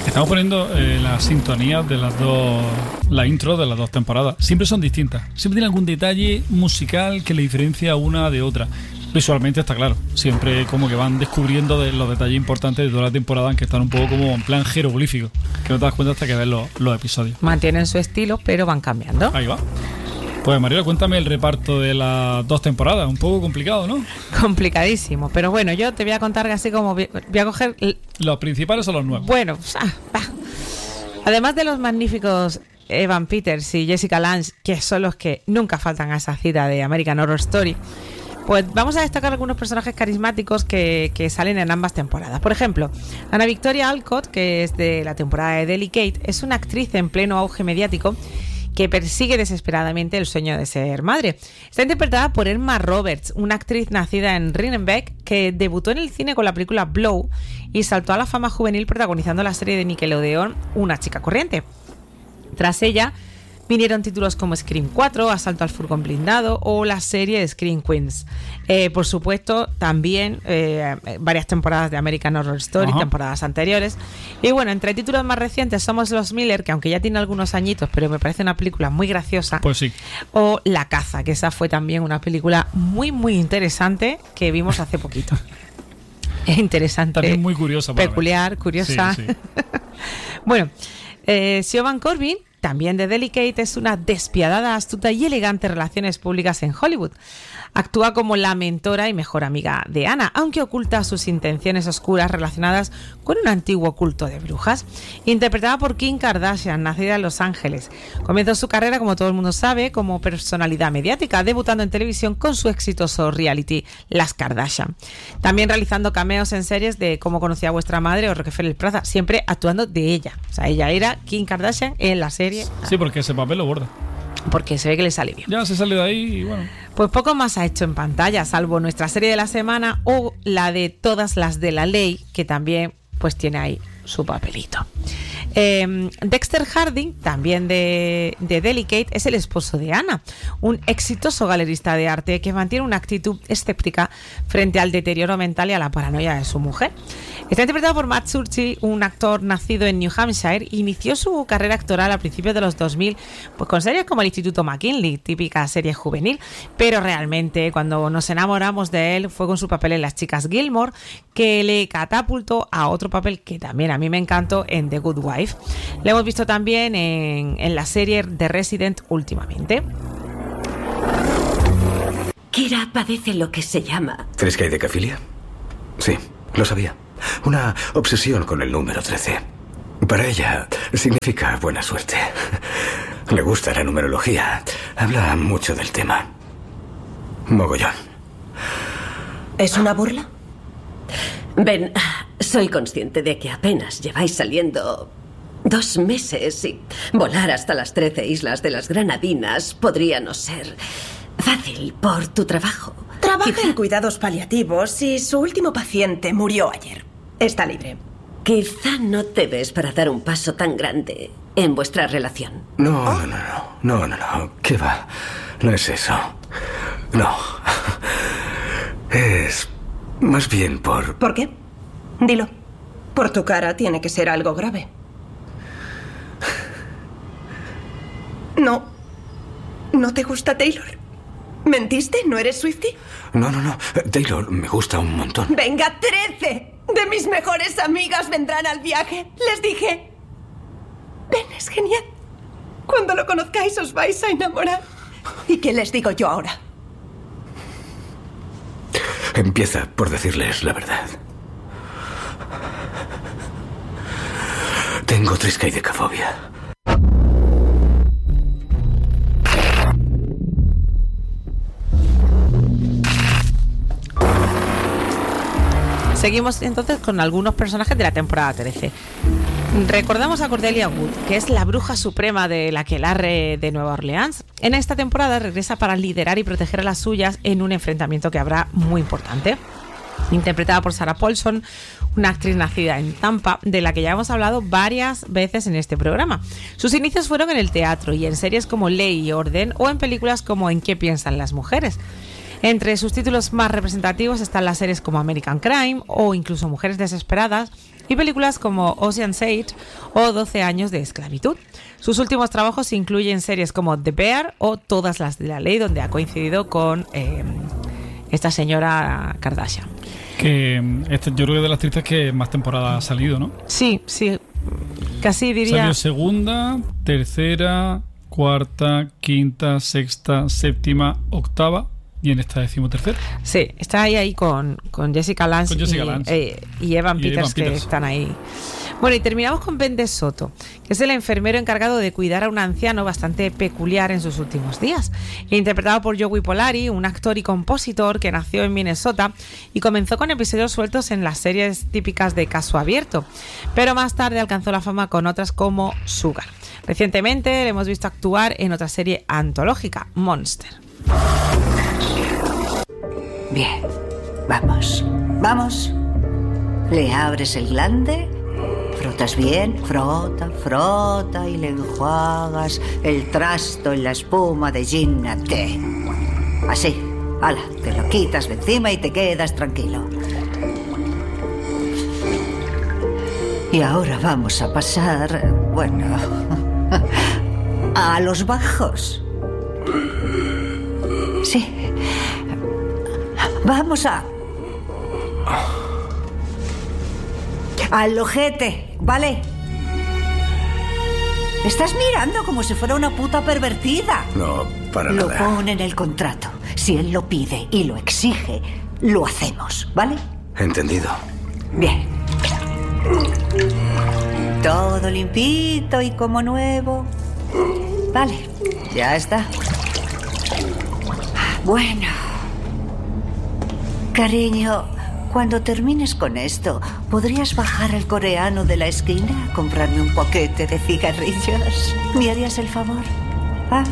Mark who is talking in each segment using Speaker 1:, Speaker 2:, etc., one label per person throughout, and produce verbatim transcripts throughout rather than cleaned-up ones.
Speaker 1: Estamos poniendo eh, las sintonías de las dos, la intro de las dos temporadas. Siempre son distintas. Siempre tiene algún detalle musical que le diferencia una de otra. Visualmente está claro. Siempre como que van descubriendo de los detalles importantes de toda la temporada, que están un poco como en plan jeroglífico, que no te das cuenta hasta que ves los, los episodios.
Speaker 2: Mantienen su estilo, pero van cambiando.
Speaker 1: Ahí va. Pues Mariela, cuéntame el reparto de las dos temporadas. Un poco complicado, ¿no?
Speaker 2: Complicadísimo, pero bueno, yo te voy a contar así como voy a coger...
Speaker 1: Los principales son los nuevos.
Speaker 2: Bueno, ah, ah. Además de los magníficos Evan Peters y Jessica Lange, que son los que nunca faltan a esa cita de American Horror Story, pues vamos a destacar algunos personajes carismáticos que, que salen en ambas temporadas. Por ejemplo, Ana Victoria Alcott, que es de la temporada de Delicate, es una actriz en pleno auge mediático que persigue desesperadamente el sueño de ser madre. Está interpretada por Emma Roberts, una actriz nacida en Rhinebeck que debutó en el cine con la película Blow y saltó a la fama juvenil protagonizando la serie de Nickelodeon Una chica corriente. Tras ella vinieron títulos como Scream cuatro, Asalto al furgón blindado o la serie Scream Queens. Eh, por supuesto, también eh, varias temporadas de American Horror Story, Ajá. temporadas anteriores. Y bueno, entre títulos más recientes somos Los Miller, que aunque ya tiene algunos añitos, pero me parece una película muy graciosa.
Speaker 1: Pues sí.
Speaker 2: O La caza, que esa fue también una película muy, muy interesante que vimos hace poquito. Es interesante.
Speaker 1: También muy curiosa.
Speaker 2: Peculiar, curiosa.
Speaker 1: Sí, sí.
Speaker 2: Bueno, eh, Siobhan Corbin, también de Delicate, es una despiadada, astuta y elegante en relaciones públicas en Hollywood. Actúa como la mentora y mejor amiga de Anna, aunque oculta sus intenciones oscuras relacionadas con un antiguo culto de brujas. Interpretada por Kim Kardashian, nacida en Los Ángeles. Comenzó su carrera, como todo el mundo sabe, como personalidad mediática, debutando en televisión con su exitoso reality Las Kardashian. También realizando cameos en series de Cómo conocí a vuestra madre o Rockefeller Plaza, siempre actuando de ella. O sea, ella era Kim Kardashian en la serie.
Speaker 1: Sí, porque ese papel lo borda.
Speaker 2: Porque se ve que le sale bien.
Speaker 1: Ya se sale de ahí y bueno.
Speaker 2: Pues poco más ha hecho en pantalla, salvo nuestra serie de la semana o la de Todas las de la ley, que también pues tiene ahí su papelito. Eh, Dexter Harding, también de, de Delicate, es el esposo de Anna, un exitoso galerista de arte que mantiene una actitud escéptica frente al deterioro mental y a la paranoia de su mujer. Está interpretado por Matt Surchi, un actor nacido en New Hampshire. Inició su carrera actoral a principios de los dos mil pues con series como El Instituto McKinley, típica serie juvenil, pero realmente cuando nos enamoramos de él fue con su papel en Las Chicas Gilmore, que le catapultó a otro papel que también a mí me encantó en The Good Wife. Le hemos visto también en, en la serie The Resident últimamente.
Speaker 3: Kira padece lo que se llama...
Speaker 4: ¿Triskaidekafilia? Sí, lo sabía. Una obsesión con el número trece. Para ella significa buena suerte. Le gusta la numerología. Habla mucho del tema. Mogollón.
Speaker 3: ¿Es una burla? Ben, soy consciente de que apenas lleváis saliendo dos meses y volar hasta las trece islas de las Granadinas podría no ser fácil por tu trabajo.
Speaker 5: Trabaja Quizá... en cuidados paliativos y su último paciente murió ayer. Está libre.
Speaker 3: Quizá no te ves para dar un paso tan grande en vuestra relación.
Speaker 4: No, no, no, no. No, no, no. ¿Qué va? No es eso. No. Es más bien por...
Speaker 5: ¿Por qué? Dilo. Por tu cara tiene que ser algo grave. No. ¿No te gusta Taylor? ¿Mentiste? ¿No eres Swiftie?
Speaker 4: No, no, no. Taylor me gusta un montón.
Speaker 5: ¡Venga, trece! De mis mejores amigas vendrán al viaje. Les dije... Ben es genial. Cuando lo conozcáis os vais a enamorar. ¿Y qué les digo yo ahora?
Speaker 4: Empieza por decirles la verdad. Tengo triskaidekafobia.
Speaker 2: Seguimos entonces con algunos personajes de la temporada trece. Recordamos a Cordelia Wood, que es la bruja suprema del aquelarre de Nueva Orleans. En esta temporada regresa para liderar y proteger a las suyas en un enfrentamiento que habrá muy importante. Interpretada por Sarah Paulson, una actriz nacida en Tampa, de la que ya hemos hablado varias veces en este programa. Sus inicios fueron en el teatro y en series como Ley y Orden o en películas como En qué piensan las mujeres. Entre sus títulos más representativos están las series como American Crime o incluso Mujeres Desesperadas y películas como Ocean's Eight o doce años de esclavitud. Sus últimos trabajos incluyen series como The Bear o Todas las de la ley, donde ha coincidido con eh, esta señora Kardashian.
Speaker 1: Que este, yo creo que de las actrices que más temporada ha salido, ¿no?
Speaker 2: Sí, sí, casi diría...
Speaker 1: Salió segunda, tercera, cuarta, quinta, sexta, séptima, octava y en esta decimotercera.
Speaker 2: Sí, está ahí, ahí con, con Jessica Lange,
Speaker 1: con Jessica
Speaker 2: y,
Speaker 1: Lange.
Speaker 2: Eh, y Evan
Speaker 1: y
Speaker 2: Peters,
Speaker 1: Evan
Speaker 2: que
Speaker 1: Peters.
Speaker 2: están ahí. Bueno, y terminamos con Ben de Soto, que es el enfermero encargado de cuidar a un anciano bastante peculiar en sus últimos días. Interpretado por Joey Polari, un actor y compositor que nació en Minnesota y comenzó con episodios sueltos en las series típicas de caso abierto, pero más tarde alcanzó la fama con otras como Sugar. Recientemente le hemos visto actuar en otra serie antológica, Monster.
Speaker 6: Bien, vamos, vamos. Le abres el glande, frotas bien, frota, frota y le enjuagas el trasto en la espuma de gin té. Así, ala, te lo quitas de encima y te quedas tranquilo. Y ahora vamos a pasar, bueno, a los bajos. Sí. Vamos a... al ojete, ¿vale? Estás mirando como si fuera una puta pervertida.
Speaker 4: No, para
Speaker 6: Lo
Speaker 4: nada.
Speaker 6: pone en el contrato. Si él lo pide y lo exige, lo hacemos, ¿vale?
Speaker 4: Entendido.
Speaker 6: Bien. Todo limpito y como nuevo. Vale, ya está. Bueno. Cariño, cuando termines con esto, ¿podrías bajar al coreano de la esquina a comprarme un paquete de cigarrillos? ¿Me harías el favor? ¿Ah?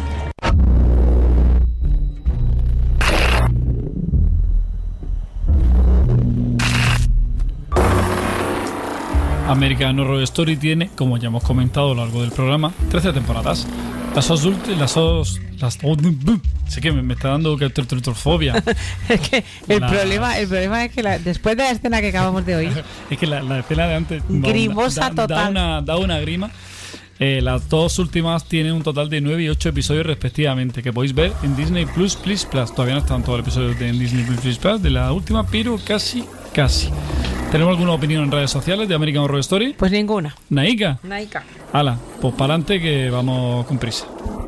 Speaker 1: American Horror Story tiene, como ya hemos comentado a lo largo del programa, trece temporadas. Las dos últimas, las dos, las sé que me, me está dando claustrofobia.
Speaker 2: Es que el
Speaker 1: Las-
Speaker 2: problema, el problema es que la- después de la escena que acabamos de oír,
Speaker 1: Es que la, la escena de antes
Speaker 2: Grimosa
Speaker 1: da, da- da
Speaker 2: total.
Speaker 1: una, da una grima. Eh, las dos últimas tienen un total de nueve y ocho episodios respectivamente, que podéis ver en Disney Plus Plus Plus. Todavía no están todos los episodios de en Disney Plus Plus Plus de la última, pero casi, casi. ¿Tenemos alguna opinión en redes sociales de American Horror Story?
Speaker 2: pues ninguna.
Speaker 1: Naika,
Speaker 2: Naika.
Speaker 1: ala, pues para adelante que vamos con prisa.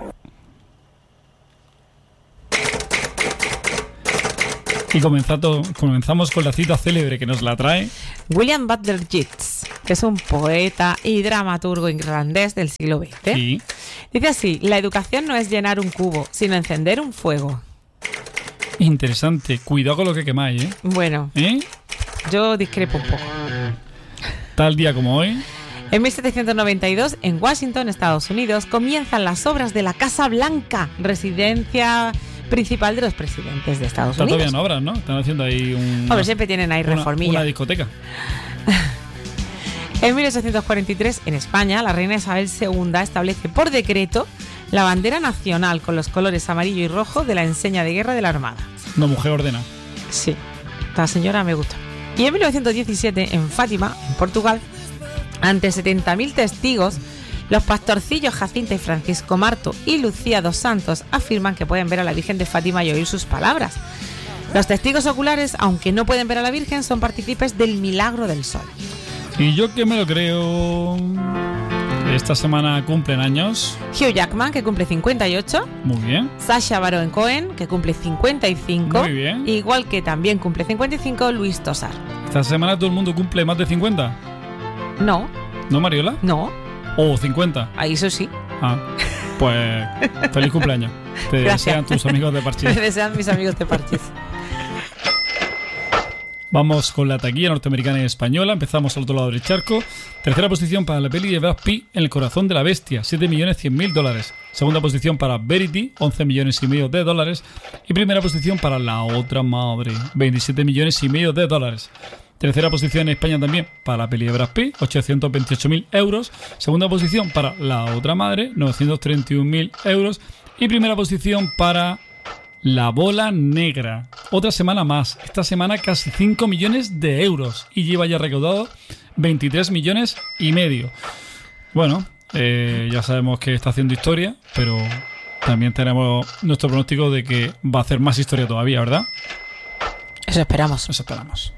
Speaker 1: Y comenzado- comenzamos con la cita célebre que nos la trae.
Speaker 2: William Butler Yeats, que es un poeta y dramaturgo irlandés del siglo veinte.
Speaker 1: Sí.
Speaker 2: Dice así: la educación no es llenar un cubo, sino encender un fuego.
Speaker 1: Interesante. Cuidado con lo que quemáis, ¿eh?
Speaker 2: Bueno,
Speaker 1: ¿Eh?
Speaker 2: yo discrepo un poco.
Speaker 1: Tal día como hoy.
Speaker 2: En mil setecientos noventa y dos, en Washington, Estados Unidos, comienzan las obras de la Casa Blanca, residencia principal de los presidentes de Estados
Speaker 1: Está todavía
Speaker 2: Unidos.
Speaker 1: en obras, ¿no? Están haciendo ahí un,
Speaker 2: Hombre, siempre tienen ahí
Speaker 1: una,
Speaker 2: reformilla.
Speaker 1: una discoteca.
Speaker 2: En mil ochocientos cuarenta y tres, en España, la reina Isabel segunda establece por decreto la bandera nacional con los colores amarillo y rojo de la enseña de guerra de la Armada.
Speaker 1: Una mujer ordena.
Speaker 2: Sí, la señora me gusta. Y en mil novecientos diecisiete, en Fátima, en Portugal, ante setenta mil testigos, los pastorcillos Jacinta y Francisco Marto y Lucía dos Santos afirman que pueden ver a la Virgen de Fátima y oír sus palabras. Los testigos oculares, aunque no pueden ver a la Virgen, son partícipes del milagro del sol.
Speaker 1: Y yo que me lo creo. Esta semana cumplen años.
Speaker 2: Hugh Jackman, que cumple cincuenta y ocho.
Speaker 1: Muy bien.
Speaker 2: Sacha Baron Cohen, que cumple cincuenta y cinco.
Speaker 1: Muy bien.
Speaker 2: Igual que también cumple cincuenta y cinco Luis Tosar.
Speaker 1: Esta semana todo el mundo cumple más de cincuenta.
Speaker 2: No,
Speaker 1: ¿No, Mariola?
Speaker 2: no,
Speaker 1: O cincuenta.
Speaker 2: ahí eso sí.
Speaker 1: Ah, pues feliz cumpleaños. Te
Speaker 2: Gracias.
Speaker 1: desean tus amigos de
Speaker 2: Me
Speaker 1: Parchís.
Speaker 2: desean mis amigos de Parchís.
Speaker 1: Vamos con la taquilla norteamericana y española. Empezamos al otro lado del charco. Tercera posición para la peli de Brad Pitt, En el corazón de la bestia, siete millones cien mil dólares. Segunda posición para Verity, once millones y medio de dólares. Y primera posición para La otra madre, veintisiete millones y medio de dólares. Tercera posición en España también para la peli de Brad Pitt, ochocientos veintiocho mil euros. Segunda posición para La otra madre, novecientos treinta y un mil euros. Y primera posición para La Bola Negra. Otra semana más. Esta semana casi cinco millones de euros. Y lleva ya recaudado veintitrés millones y medio. Bueno, eh, ya sabemos que está haciendo historia, pero también tenemos nuestro pronóstico de que va a hacer más historia todavía, ¿verdad?
Speaker 2: Eso esperamos.
Speaker 1: Eso esperamos.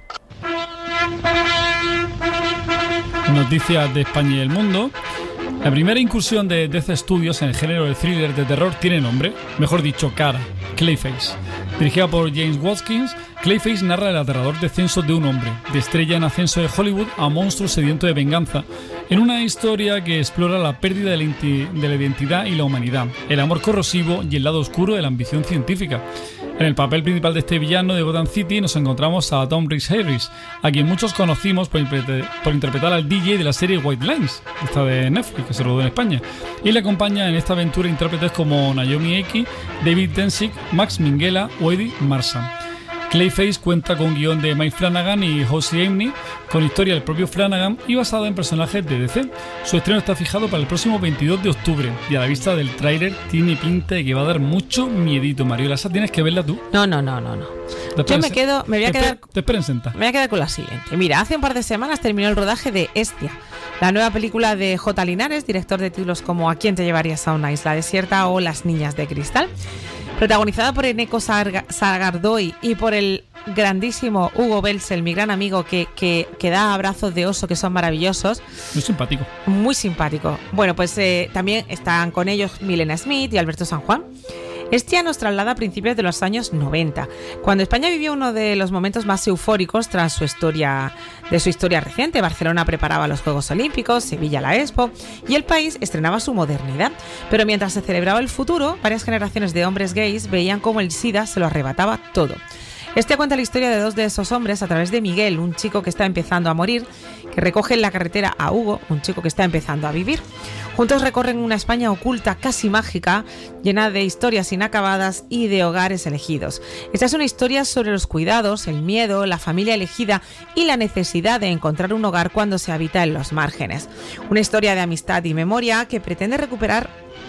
Speaker 1: Noticias de España y el mundo. La primera incursión de Death Studios en el género del thriller de terror tiene nombre, mejor dicho, cara, Clayface. Dirigida por James Watkins, Clayface narra el aterrador descenso de un hombre, de estrella en ascenso de Hollywood a monstruo sediento de venganza, en una historia que explora la pérdida de la, inti- de la identidad y la humanidad, el amor corrosivo y el lado oscuro de la ambición científica. En el papel principal de este villano de Gotham City nos encontramos a Tom Rhys Harris, a quien muchos conocimos por, interpre- por interpretar al D J de la serie White Lines, esta de Netflix, que se rodó en España, y le acompaña en esta aventura intérpretes como Naomi Eki, David Tensick, Max Minghella o Eddie Marsan. Clayface cuenta con guión de Mike Flanagan y Josie Amney, con historia del propio Flanagan y basada en personajes de D C. Su estreno está fijado para el próximo veintidós de octubre y a la vista del tráiler tiene pinta de que va a dar mucho miedito, Mariola. Esa tienes que verla tú.
Speaker 2: No, no, no, no, no. Yo me quedo, me voy a
Speaker 1: te
Speaker 2: quedar,
Speaker 1: esper- te esperen sentar.
Speaker 2: me voy a quedar con la siguiente. Mira, hace un par de semanas terminó el rodaje de Hestia, la nueva película de J. Linares, director de títulos como ¿A quién te llevarías a una isla desierta? O Las niñas de cristal. Protagonizada por Eneko Sarga- Sargardoy y por el grandísimo Hugo Belzel, mi gran amigo, que, que, que da abrazos de oso que son maravillosos.
Speaker 1: Muy simpático.
Speaker 2: Muy simpático. Bueno, pues eh, también están con ellos Milena Smith y Alberto San Juan. Hestia nos traslada a principios de los años noventa, cuando España vivió uno de los momentos más eufóricos tras su historia, de su historia reciente. Barcelona preparaba los Juegos Olímpicos, Sevilla la Expo y el país estrenaba su modernidad. Pero mientras se celebraba el futuro, varias generaciones de hombres gays veían cómo el SIDA se lo arrebataba todo. Este cuenta la historia de dos de esos hombres a través de Miguel, un chico que está empezando a morir, que recoge en la carretera a Hugo, un chico que está empezando a vivir. Juntos recorren una España oculta, casi mágica, llena de historias inacabadas y de hogares elegidos. Esta es una historia sobre los cuidados, el miedo, la familia elegida y la necesidad de encontrar un hogar cuando se habita en los márgenes. Una historia de amistad y memoria que pretende recuperar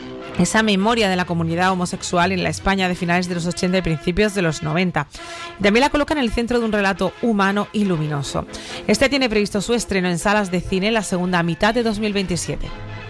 Speaker 2: esa memoria de la comunidad homosexual en la España de finales de los ochenta y principios de los noventa. También la coloca en el centro de un relato humano y luminoso. Este tiene previsto su estreno en salas de cine en la segunda mitad de dos mil veintisiete.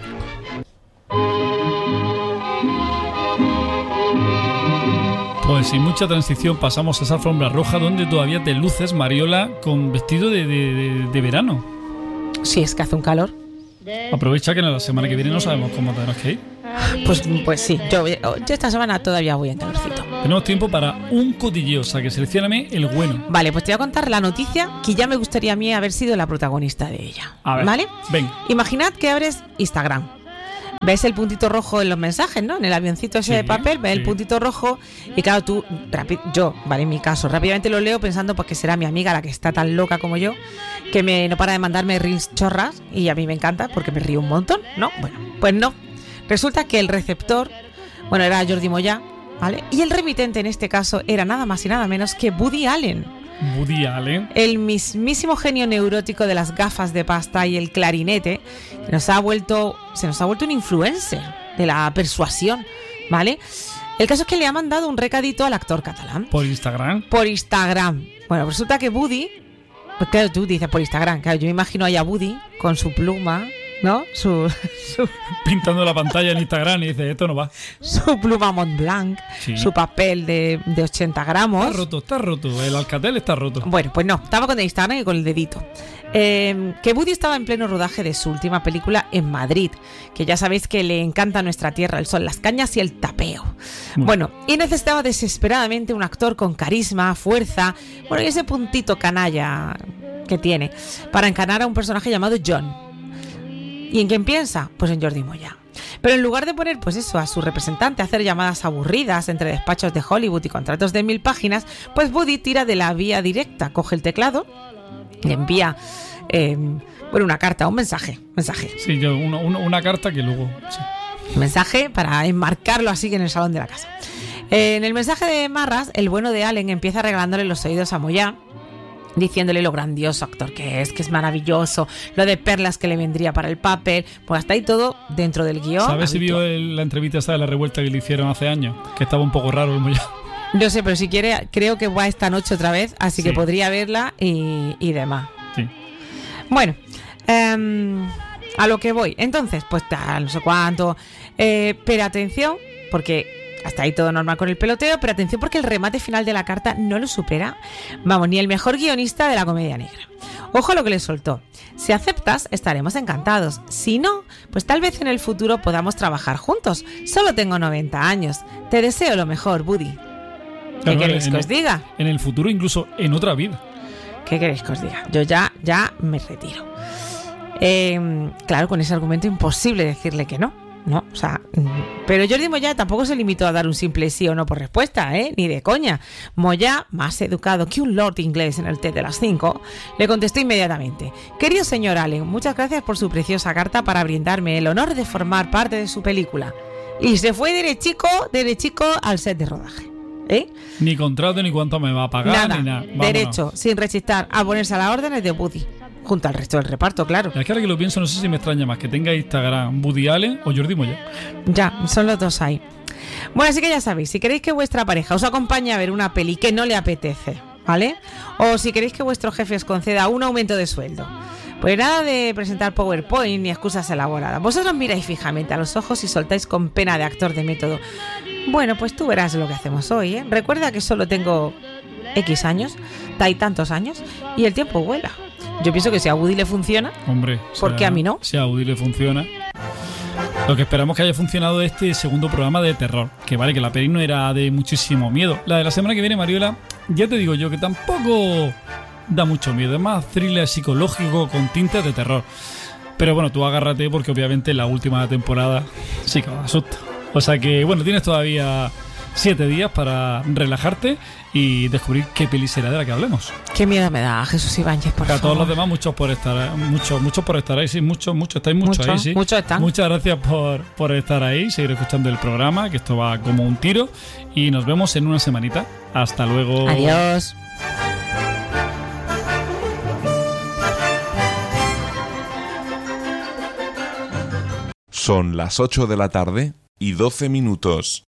Speaker 1: Pues sin mucha transición pasamos a esa alfombra roja donde todavía te luces, Mariola, con vestido de, de, de, de verano.
Speaker 2: Sí, es que hace un calor.
Speaker 1: Aprovecha que en la semana que viene no sabemos cómo tenemos que ir.
Speaker 2: Pues, pues sí, yo, yo esta semana todavía voy en calorcito.
Speaker 1: Tenemos tiempo para un cotilleo, o sea que seleccióname el bueno.
Speaker 2: Vale, pues te voy a contar la noticia que ya me gustaría a mí haber sido la protagonista de ella.
Speaker 1: A ver,
Speaker 2: ¿vale?
Speaker 1: ven.
Speaker 2: Imaginad que abres Instagram. Ves el puntito rojo en los mensajes, ¿no? En el avioncito ese
Speaker 1: Sí,
Speaker 2: de papel, ves
Speaker 1: sí.
Speaker 2: el puntito rojo y claro, tú, rapi- yo, vale, en mi caso, rápidamente lo leo pensando pues que será mi amiga la que está tan loca como yo, que me no para de mandarme reels chorras y a mí me encanta porque me río un montón, ¿no? Bueno, pues no. Resulta que el receptor, bueno, era Jordi Moya, ¿vale? Y el remitente en este caso era nada más y nada menos que Woody Allen.
Speaker 1: Woody Allen.
Speaker 2: El mismísimo genio neurótico de las gafas de pasta y el clarinete, que nos ha vuelto, se nos ha vuelto un influencer de la persuasión, ¿vale? El caso es que le ha mandado un recadito al actor catalán.
Speaker 1: Por Instagram.
Speaker 2: Por Instagram. Bueno, resulta que Woody, pues claro, tú dices por Instagram, claro, yo me imagino ahí a Woody con su pluma, ¿no? Su, su,
Speaker 1: Pintando la pantalla en Instagram y dice, esto no va.
Speaker 2: su pluma Mont Blanc,
Speaker 1: Sí.
Speaker 2: su papel de, de ochenta gramos.
Speaker 1: Está roto, está roto. El Alcatel está roto.
Speaker 2: Bueno, pues no, estaba con el Instagram y con el dedito. Eh, que Woody estaba en pleno rodaje de su última película en Madrid, que ya sabéis que le encanta nuestra tierra, el sol, las cañas y el tapeo.
Speaker 1: Muy
Speaker 2: Bueno, y necesitaba desesperadamente un actor con carisma, fuerza, bueno, y ese puntito canalla que tiene, para encarnar a un personaje llamado John. ¿Y en quién piensa? Pues en Jordi Moya. Pero en lugar de poner, pues eso, a su representante a hacer llamadas aburridas entre despachos de Hollywood y contratos de mil páginas, pues Woody tira de la vía directa, coge el teclado, le envía eh, bueno, una carta, un mensaje, mensaje,
Speaker 1: Sí, yo, uno- uno- una carta que luego... sí.
Speaker 2: un mensaje para enmarcarlo así que en el salón de la casa. Eh, en el mensaje de Marras, el bueno de Allen empieza regalándole los oídos a Moya, diciéndole lo grandioso actor que es, que es maravilloso, lo de perlas que le vendría para el papel, pues hasta ahí todo dentro del guión.
Speaker 1: ¿Sabes si vio
Speaker 2: habitual.
Speaker 1: el- la entrevista esa de la revuelta que le hicieron hace años? Que estaba un poco raro el Moya.
Speaker 2: No sé, pero si quiere, creo que va esta noche otra vez, así
Speaker 1: Sí.
Speaker 2: que podría verla y, y demás.
Speaker 1: Sí.
Speaker 2: Bueno, em, a lo que voy. Entonces, pues tal, no sé cuánto. Eh, pero atención, porque hasta ahí todo normal con el peloteo, pero atención porque el remate final de la carta no lo supera, vamos, ni el mejor guionista de la comedia negra. Ojo a lo que le soltó. Si aceptas, estaremos encantados. Si no, pues tal vez en el futuro podamos trabajar juntos. Solo tengo noventa años. Te deseo lo mejor, Woody. ¿Qué
Speaker 1: Claro,
Speaker 2: queréis
Speaker 1: en
Speaker 2: que
Speaker 1: el-
Speaker 2: os diga?
Speaker 1: En el futuro, incluso en otra vida.
Speaker 2: ¿Qué queréis que os diga? Yo ya, ya me retiro. Eh, claro, con ese argumento imposible decirle que no. No, o sea, mm, pero Jordi Moya tampoco se limitó a dar un simple sí o no por respuesta, ¿eh? Ni de coña. Moya, más educado que un lord inglés en el té de las cinco, le contestó inmediatamente: querido señor Allen, muchas gracias por su preciosa carta para brindarme el honor de formar parte de su película. Y se fue derechico, derechico al set de rodaje. ¿Eh?
Speaker 1: Ni contrato, ni cuánto me va a pagar,
Speaker 2: Nada,
Speaker 1: ni nada. Vámonos.
Speaker 2: derecho, sin rechistar, a ponerse a las órdenes de Woody, junto al resto del reparto, claro.
Speaker 1: Es que ahora que lo pienso, no sé si me extraña más que tenga Instagram Woody Allen o Jordi Moya.
Speaker 2: Ya, son los dos ahí. Bueno, así que ya sabéis, si queréis que vuestra pareja os acompañe a ver una peli que no le apetece, ¿vale? O si queréis que vuestro jefe os conceda un aumento de sueldo, pues nada de presentar PowerPoint ni excusas elaboradas. Vosotros miráis fijamente a los ojos y soltáis con pena de actor de método: bueno, pues tú verás lo que hacemos hoy, ¿eh? Recuerda que solo tengo X años, hay tantos años, y el tiempo vuela. Yo pienso que si a Woody le funciona,
Speaker 1: Hombre,
Speaker 2: ¿por
Speaker 1: si
Speaker 2: qué a mí no?
Speaker 1: Si a Woody le funciona. Lo que esperamos que haya funcionado este segundo programa de terror. Que vale, que la peli no era de muchísimo miedo. La de la semana que viene, Mariola, ya te digo yo que tampoco da mucho miedo. Es más thriller psicológico con tintes de terror. Pero bueno, tú agárrate porque obviamente la última temporada sí que da susto. O sea que, bueno, tienes todavía siete días para relajarte y descubrir qué peli será de la que hablemos.
Speaker 2: qué miedo me da, Jesús Ibáñez, por
Speaker 1: A
Speaker 2: favor.
Speaker 1: todos los demás, muchos por estar muchos, muchos por estar ahí, sí, muchos, muchos, estáis muchos
Speaker 2: Mucho,
Speaker 1: ahí, sí.
Speaker 2: muchos están.
Speaker 1: Muchas gracias por, por estar ahí, seguir escuchando el programa, que esto va como un tiro. Y nos vemos en una semanita. Hasta luego.
Speaker 2: Adiós.
Speaker 7: Son las ocho de la tarde y doce minutos.